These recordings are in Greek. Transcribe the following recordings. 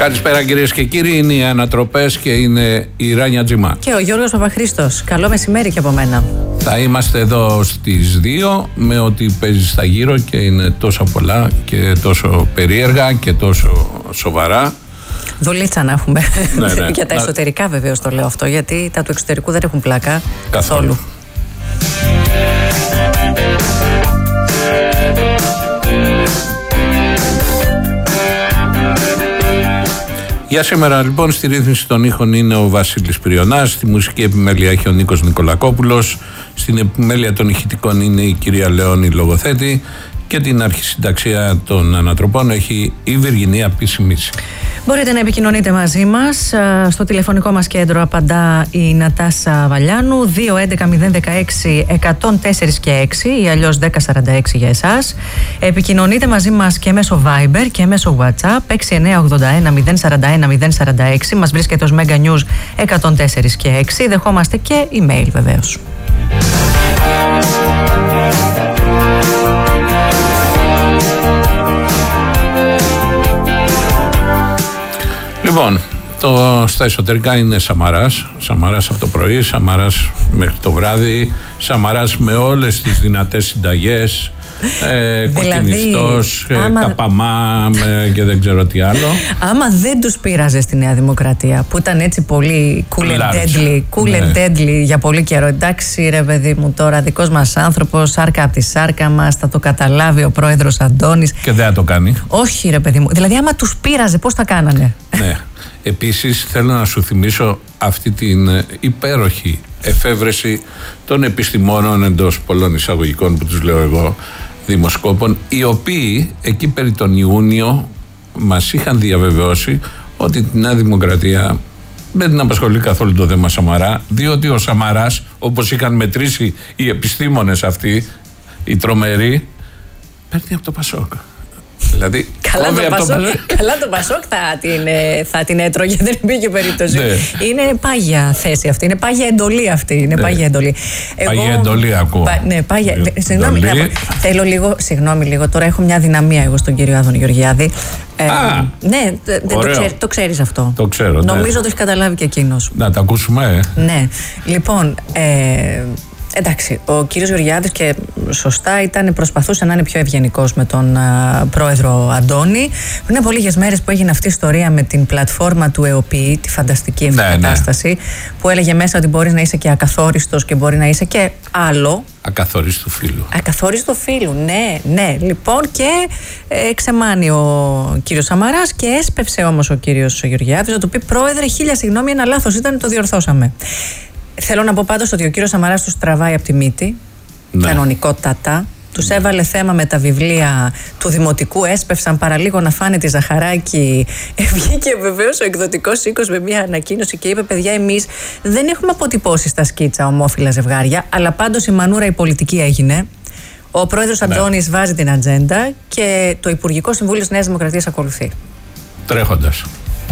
Καλησπέρα κυρίες και κύριοι, είναι οι Ανατροπές και είναι η Ράνια Τζιμά. Και ο Γιώργος Παπαχρήστος. Καλό μεσημέρι και από μένα. Θα είμαστε εδώ στις 2 με ό,τι παίζει στα γύρω και είναι τόσο πολλά και τόσο περίεργα και τόσο σοβαρά. Δουλίτσα να έχουμε. Ναι. Για τα εσωτερικά βεβαίως το λέω αυτό, γιατί τα του εξωτερικού δεν έχουν πλάκα καθόλου. Για σήμερα λοιπόν στη ρύθμιση των ήχων είναι ο Βασίλης Πριονάς, στη μουσική επιμέλεια έχει ο Νίκος Νικολακόπουλος, στην επιμέλεια των ηχητικών είναι η κυρία Λεώνη Λογοθέτη και την αρχισυνταξία των Ανατροπών έχει η Βυργινία Πισημίση. Μπορείτε να επικοινωνείτε μαζί μας. Στο τηλεφωνικό μας κέντρο απαντά η Νατάσα Βαλιάνου, 211-016-104 και 6 ή αλλιώς 1046 για εσάς. Επικοινωνείτε μαζί μας και μέσω Viber και μέσω WhatsApp 6981-041-046. Μας βρίσκεται ως Mega News 104 και 6. Δεχόμαστε και email βεβαίως. Λοιπόν, στα εσωτερικά είναι Σαμαράς από το πρωί, Σαμαράς μέχρι το βράδυ, Σαμαράς με όλες τις δυνατές συνταγές, κοκκινιστός, καπαμά και δεν ξέρω τι άλλο. Άμα δεν τους πείραζε στη Νέα Δημοκρατία που ήταν έτσι πολύ cool and deadly για πολύ καιρό, εντάξει ρε παιδί μου, τώρα δικός μας άνθρωπος, σάρκα από τη σάρκα μας, θα το καταλάβει ο πρόεδρος Αντώνης. Και δεν θα το κάνει. Όχι ρε παιδί μου, δηλαδή άμα τους πείραζε πώς θα κάνανε. Ναι. Επίσης θέλω να σου θυμίσω αυτή την υπέροχη εφεύρεση των επιστημόνων εντός πολλών εισαγωγικών που τους λέω εγώ, δημοσκόπων, οι οποίοι εκεί περί τον Ιούνιο μας είχαν διαβεβαιώσει ότι τη Νέα Δημοκρατία δεν την απασχολεί καθόλου το θέμα Σαμαρά, διότι ο Σαμαράς, όπως είχαν μετρήσει οι επιστήμονες αυτοί, οι τρομεροί, παίρνει από το Πασόκ. Δηλαδή, καλά το Πασόκ θα την έτρωγε, δεν υπήρχε περίπτωση. Ναι. Είναι πάγια θέση αυτή, είναι πάγια εντολή αυτή. Είναι πάγια εντολή. Πάγια εντολή ακούω. Ναι, πάγια. Συγγνώμη λίγο, τώρα έχω μια δυναμία εγώ στον κύριο Άδωνη Γεωργιάδη. Ναι, το ξέρεις αυτό. Το ξέρω. Νομίζω το έχει καταλάβει και εκείνος. Να τα ακούσουμε. Ναι, λοιπόν. Εντάξει, ο κύριος Γεωργιάδης και σωστά προσπαθούσε να είναι πιο ευγενικός με τον πρόεδρο Αντώνη. Πριν από λίγες μέρες που έγινε αυτή η ιστορία με την πλατφόρμα του ΕΟΠΗ, τη φανταστική κατάσταση, που έλεγε μέσα ότι μπορείς να είσαι και ακαθόριστος και μπορεί να είσαι και άλλο. Ακαθόριστο φίλου. Ακαθόριστο φίλου, ναι. Λοιπόν, και ξεμάνει ο κύριος Σαμαράς και έσπευσε όμως ο κύριος Γεωργιάδης να του πει: Πρόεδρε, χίλια συγγνώμη, ένα λάθος ήταν, το διορθώσαμε. Θέλω να πω πάντως ότι ο κύριος Σαμαράς τους τραβάει από τη μύτη, κανονικότατα. Τους έβαλε θέμα με τα βιβλία του Δημοτικού, έσπευσαν παραλίγο να φάνε τη Ζαχαράκη. Βγήκε βεβαίως ο εκδοτικός οίκος με μια ανακοίνωση και είπε: παιδιά, εμείς δεν έχουμε αποτυπώσει στα σκίτσα ομόφυλα ζευγάρια, αλλά πάντως η μανούρα η πολιτική έγινε. Ο πρόεδρος Αντώνης βάζει την ατζέντα και το Υπουργικό Συμβούλιο της Νέας Δημοκρατίας ακολουθεί. Τρέχοντας.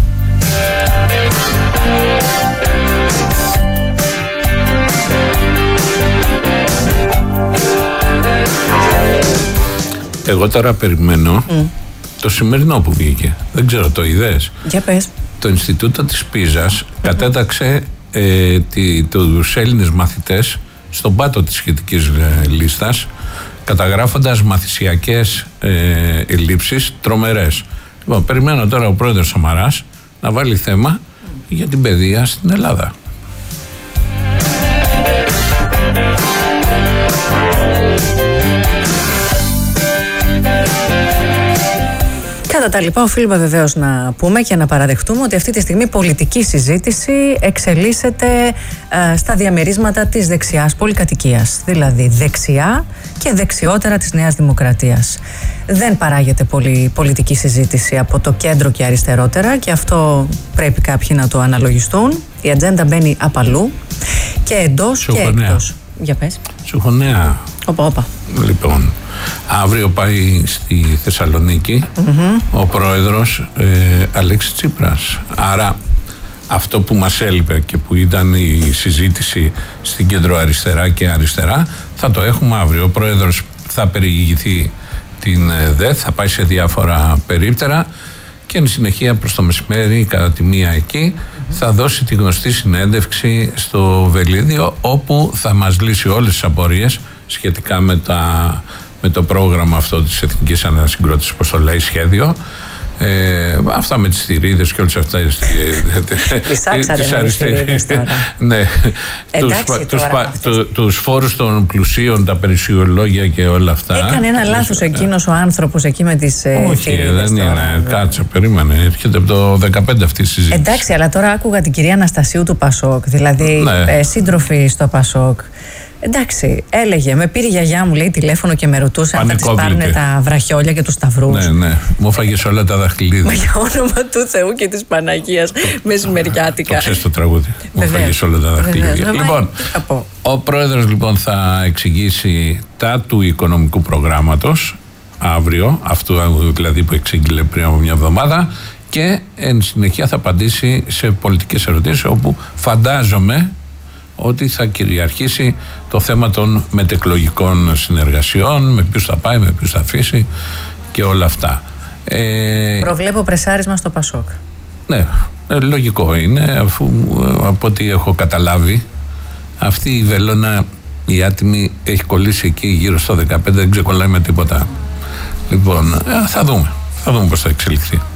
Εγώ τώρα περιμένω το σημερινό που βγήκε. Δεν ξέρω, το είδες? Για πες. Το Ινστιτούτο της Πίζας κατέταξε τους Έλληνες μαθητές στον πάτο της σχετικής λίστας, καταγράφοντας μαθησιακές ελλείψεις τρομερές. Λοιπόν, περιμένω τώρα ο πρόεδρος Σαμαράς να βάλει θέμα για την παιδεία στην Ελλάδα. Κατά τα λοιπά, οφείλουμε βεβαίως να πούμε και να παραδεχτούμε ότι αυτή τη στιγμή η πολιτική συζήτηση εξελίσσεται στα διαμερίσματα της δεξιάς πολυκατοικίας. Δηλαδή δεξιά και δεξιότερα της Νέας Δημοκρατίας. Δεν παράγεται πολύ πολιτική συζήτηση από το κέντρο και αριστερότερα και αυτό πρέπει κάποιοι να το αναλογιστούν. Η ατζέντα μπαίνει απαλού και εντός και εκτός. Για πες. Σου έχω νέα. Όπα. Λοιπόν, αύριο πάει στη Θεσσαλονίκη ο πρόεδρος Αλέξης Τσίπρας. Άρα αυτό που μας έλειπε και που ήταν η συζήτηση στην κεντροαριστερά και αριστερά θα το έχουμε αύριο. Ο πρόεδρος θα περιηγηθεί την ΔΕΘ, θα πάει σε διάφορα περίπτερα και εν συνεχεία προς το μεσημέρι, κατά τη 1 εκεί, θα δώσει τη γνωστή συνέντευξη στο Βελίδιο, όπου θα μας λύσει όλες τις απορίες σχετικά με το πρόγραμμα αυτό της Εθνικής Ανασυγκρότησης, όπως το λέει, σχέδιο. Αυτά με τις θηρίδες και όλες αυτές τις αριστερές. Ναι, τους φόρους των πλουσίων, τα περιουσιολόγια και όλα αυτά. Έκανε ένα λάθος εκείνος ο άνθρωπος εκεί με τις θηρίδες. Όχι, δεν είναι. Κάτσε, περίμενε. Έρχεται από το 2015 αυτή η συζήτηση. Εντάξει, αλλά τώρα άκουγα την κυρία Αναστασίου του Πασόκ, δηλαδή σύντροφοι στο Πασόκ. Εντάξει, έλεγε, με πήρε η γιαγιά μου, λέει, τηλέφωνο και με ρωτούσε αν θα της πάρουν τα βραχιόλια και τους σταυρούς. Ναι, μου έφαγες όλα τα δαχτυλίδια. Μα για όνομα του Θεού και της Παναγίας, μεσημεριάτικα. Το ξέρεις το τραγούδι. Μου έφαγες όλα τα δαχτυλίδια. Λοιπόν, ο πρόεδρος λοιπόν θα εξηγήσει τα του οικονομικού προγράμματος αύριο, αυτού δηλαδή που εξήγηλε πριν από μια εβδομάδα, και εν συνεχεία θα απαντήσει σε πολιτικές ερωτήσεις, όπου φαντάζομαι ότι θα κυριαρχήσει το θέμα των μετεκλογικών συνεργασιών, με ποιους θα πάει, με ποιους θα αφήσει και όλα αυτά. Προβλέπω πρεσάρισμα στο Πασόκ. Ναι, λογικό είναι, αφού από ό,τι έχω καταλάβει, αυτή η βελόνα, η άτιμη, έχει κολλήσει εκεί γύρω στο 15, δεν ξεκολλάει με τίποτα. Λοιπόν, θα δούμε πώς θα εξελιχθεί.